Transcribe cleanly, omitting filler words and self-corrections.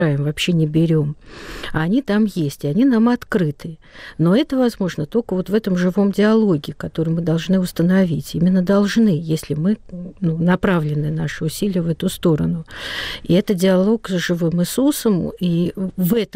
вообще не берем. А они там есть, и они нам открыты. Но это возможно только вот в этом живом диалоге, который мы должны установить. Именно должны, если мы направлены наши усилия в эту сторону. И это диалог с живым Иисусом, и в этом